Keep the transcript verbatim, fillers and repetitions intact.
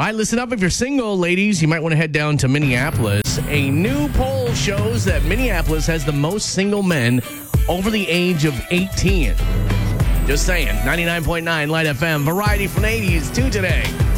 All right, listen up. If you're single, ladies, you might want to head down to Minneapolis. A new poll shows that Minneapolis has the most single men over the age of eighteen. Just saying. ninety-nine point nine Light F M. Variety from the eighties to today.